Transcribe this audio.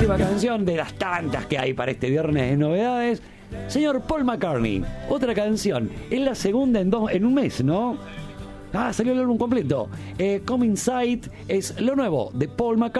última canción de las tantas que hay para este viernes de novedades. Señor Paul McCartney, otra canción. Es la segunda en un mes, ¿no? Salió el álbum completo. Come Inside es lo nuevo de Paul McCartney.